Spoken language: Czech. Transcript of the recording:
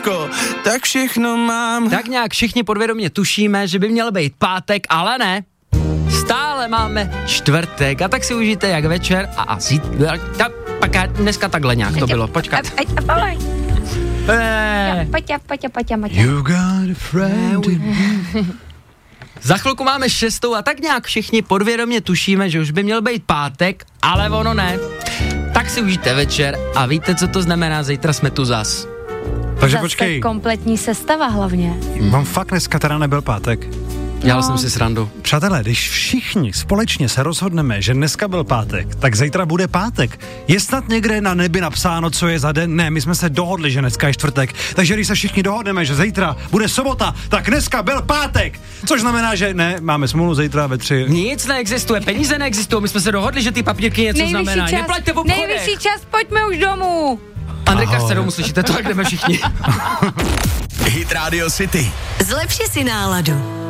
tak všechno mám. Tak nějak všichni podvědomě tušíme, že by měl být pátek, ale ne. Stále máme čtvrtek a tak si užijte jak večer a pak dneska takhle nějak to bylo. Počkat. You got a friend in me. Za chvilku máme 6. a tak nějak všichni podvědomě tušíme, že už by měl být pátek, ale ono ne. Tak si užijte večer a víte, co to znamená, zítra jsme tu zas. Takže zase počkej. Kompletní sestava hlavně. Mám fakt dneska teda nebyl pátek. Dělal jsem si srandu. Přátelé, když všichni společně se rozhodneme, že dneska byl pátek, tak zítra bude pátek. Je snad někde na nebi napsáno, co je za den? Ne, my jsme se dohodli, že dneska je čtvrtek. Takže když se všichni dohodneme, že zítra bude sobota, tak dneska byl pátek. Což znamená, že ne, máme smůlu zítra ve 3. Nic neexistuje, peníze neexistují, my jsme se dohodli, že ty papírky něco znamená. Neplaťte v obchodech. Nejvyšší čas, pojďme už domů. Andrejka chce domů, slyšíte to, jak jdeme všichni. Hit Radio City. Zlepši si náladu.